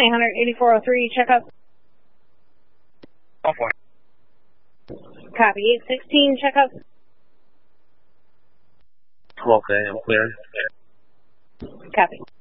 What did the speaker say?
Hunter 8403, check up. All for. Copy. 816, check up. Okay, I'm clear. Copy.